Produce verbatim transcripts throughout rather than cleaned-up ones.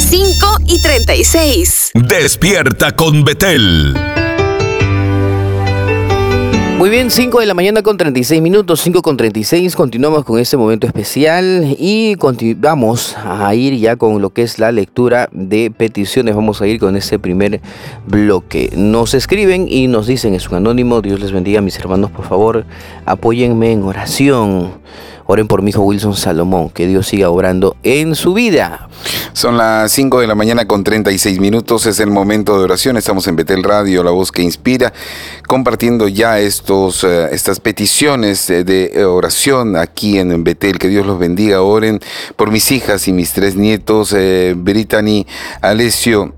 cinco y treinta y seis. Despierta con Betel. Muy bien, cinco de la mañana con treinta y seis minutos, cinco con treinta y seis, continuamos con este momento especial y continu- vamos a ir ya con lo que es la lectura de peticiones. Vamos a ir con este primer bloque. Nos escriben y nos dicen, es un anónimo: Dios les bendiga, mis hermanos, por favor, apóyenme en oración. Oren por mi hijo Wilson Salomón, que Dios siga obrando en su vida. Son las cinco de la mañana con treinta y seis minutos, es el momento de oración. Estamos en Betel Radio, la voz que inspira, compartiendo ya estos, uh, estas peticiones de, de oración aquí en Betel. Que Dios los bendiga. Oren por mis hijas y mis tres nietos, eh, Brittany, Alessio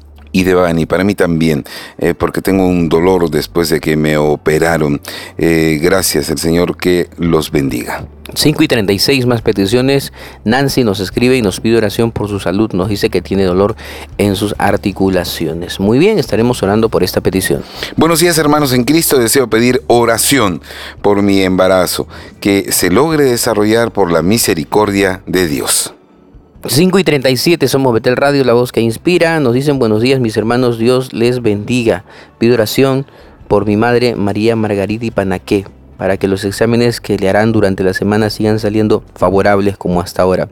y Devani, para mí también, eh, porque tengo un dolor después de que me operaron. Eh, gracias, el Señor que los bendiga. cinco y treinta y seis, más peticiones. Nancy nos escribe y nos pide oración por su salud. Nos dice que tiene dolor en sus articulaciones. Muy bien, estaremos orando por esta petición. Buenos días, hermanos en Cristo. Deseo pedir oración por mi embarazo, que se logre desarrollar por la misericordia de Dios. cinco y treinta y siete, somos Betel Radio, la voz que inspira. Nos dicen: buenos días, mis hermanos, Dios les bendiga. Pido oración por mi madre María Margarita Ipanaqué, para que los exámenes que le harán durante la semana sigan saliendo favorables como hasta ahora.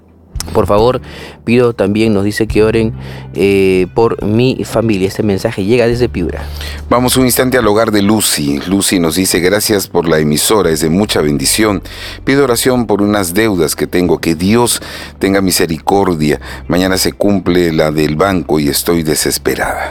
Por favor, pido también, nos dice que oren eh, por mi familia. Este mensaje llega desde Piura. Vamos un instante al hogar de Lucy. Lucy nos dice: gracias por la emisora, es de mucha bendición. Pido oración por unas deudas que tengo, que Dios tenga misericordia. Mañana se cumple la del banco y estoy desesperada.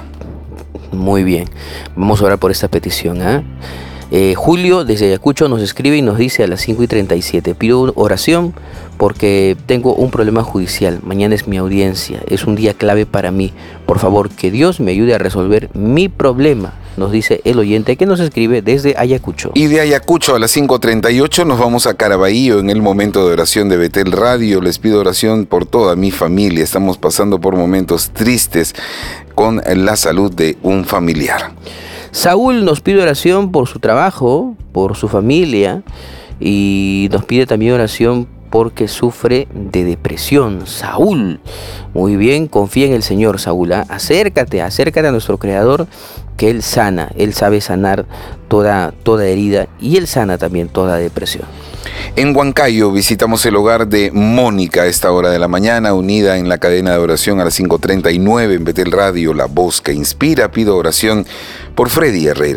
Muy bien, vamos a orar por esta petición, ¿eh? Eh, Julio desde Ayacucho nos escribe y nos dice a las cinco y treinta y siete: pido oración porque tengo un problema judicial. Mañana es mi audiencia, es un día clave para mí. Por favor, que Dios me ayude a resolver mi problema, nos dice el oyente que nos escribe desde Ayacucho. Y de Ayacucho a las cinco treinta y ocho nos vamos a Caraballo en el momento de oración de Betel Radio. Les pido oración por toda mi familia. Estamos pasando por momentos tristes con la salud de un familiar. Saúl nos pide oración por su trabajo, por su familia, y nos pide también oración porque sufre de depresión. Saúl, muy bien, confía en el Señor, Saúl, ¿eh? Acércate, acércate a nuestro Creador, que Él sana, Él sabe sanar toda, toda herida, y Él sana también toda depresión. En Huancayo visitamos el hogar de Mónica a esta hora de la mañana, unida en la cadena de oración a las cinco treinta y nueve en Betel Radio, la voz que inspira. Pido oración por Freddy Herrera.